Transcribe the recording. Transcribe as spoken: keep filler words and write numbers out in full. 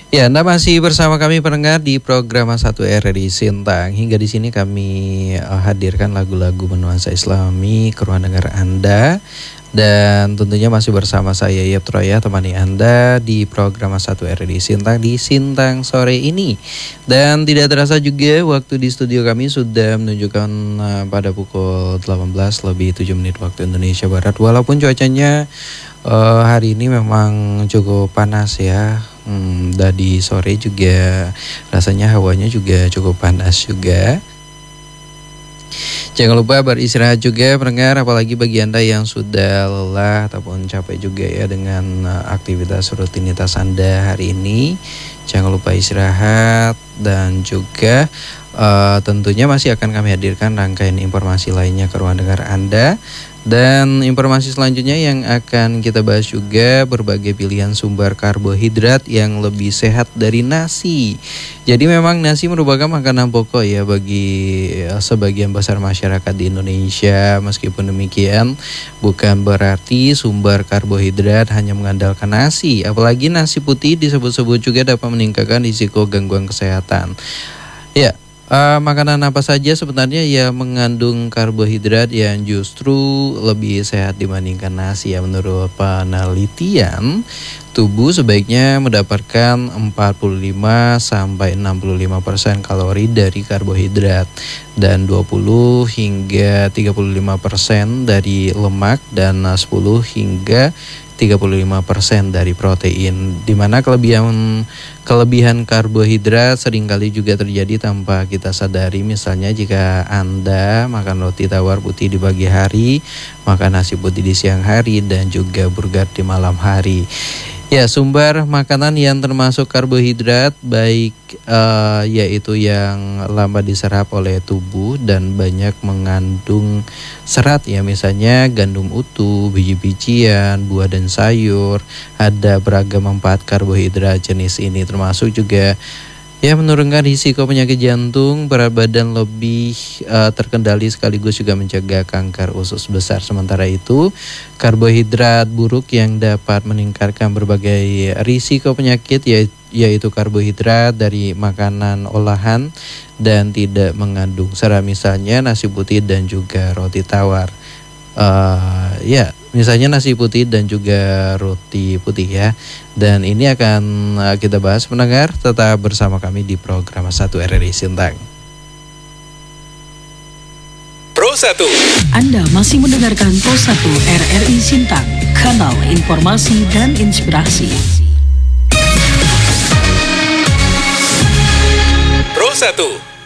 Ya, Anda masih bersama kami pendengar di program satu R R I Sintang. Hingga di sini kami uh, hadirkan lagu-lagu bernuansa Islami ke ruang dengar Anda. Dan tentunya masih bersama saya Yep Troya, temani Anda di program satu R R I Sintang di Sintang sore ini. Dan tidak terasa juga waktu di studio kami sudah menunjukkan uh, pada pukul delapan belas lebih tujuh menit waktu Indonesia Barat. Walaupun cuacanya uh, hari ini memang cukup panas ya. Hmm, dari sore juga rasanya hawanya juga cukup panas juga. Jangan lupa beristirahat juga pendengar, apalagi bagi Anda yang sudah lelah ataupun capek juga ya dengan aktivitas rutinitas Anda hari ini. Jangan lupa istirahat dan juga uh, tentunya masih akan kami hadirkan rangkaian informasi lainnya ke ruang dengar Anda. Dan informasi selanjutnya yang akan kita bahas juga berbagai pilihan sumber karbohidrat yang lebih sehat dari nasi. Jadi memang nasi merupakan makanan pokok ya bagi ya, sebagian besar masyarakat di Indonesia. Meskipun demikian bukan berarti sumber karbohidrat hanya mengandalkan nasi. Apalagi nasi putih disebut-sebut juga dapat meningkatkan risiko gangguan kesehatan. Ya. Uh, makanan apa saja sebenarnya yang mengandung karbohidrat yang justru lebih sehat dibandingkan nasi ya? Menurut penelitian, tubuh sebaiknya mendapatkan empat puluh lima sampai enam puluh lima persen kalori dari karbohidrat dan dua puluh hingga tiga puluh lima persen dari lemak dan sepuluh hingga tiga puluh lima persen dari protein, di mana kelebihan kelebihan karbohidrat seringkali juga terjadi tanpa kita sadari. Misalnya jika Anda makan roti tawar putih di pagi hari, makan nasi putih di siang hari, dan juga burger di malam hari. Ya, sumber makanan yang termasuk karbohidrat baik uh, yaitu yang lambat diserap oleh tubuh dan banyak mengandung serat ya, misalnya gandum utuh, biji-bijian, buah dan sayur. Ada beragam manfaat karbohidrat jenis ini, termasuk juga ya menurunkan risiko penyakit jantung, berat badan lebih uh, terkendali sekaligus juga mencegah kanker usus besar. Sementara itu, karbohidrat buruk yang dapat meningkatkan berbagai risiko penyakit yaitu, yaitu karbohidrat dari makanan olahan dan tidak mengandung serat, misalnya nasi putih dan juga roti tawar. Uh, ya, misalnya nasi putih dan juga roti putih ya. Dan ini akan uh, kita bahas pendengar, tetap bersama kami di program satu R R I Sintang. Pro satu. Anda masih mendengarkan Pro satu R R I Sintang, kanal informasi dan inspirasi. Pro satu.